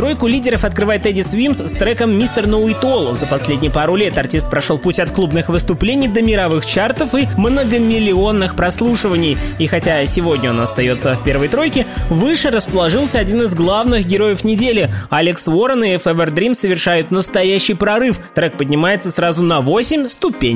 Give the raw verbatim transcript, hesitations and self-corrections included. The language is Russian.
Тройку лидеров открывает Эдди Свимс с треком «Мистер Know It All». За последние пару лет артист прошел путь от клубных выступлений до мировых чартов и многомиллионных прослушиваний. И хотя сегодня он остается в первой тройке, выше расположился один из главных героев недели. Алекс Уоррен и Forever Dream совершают настоящий прорыв. Трек поднимается сразу на восемь ступеней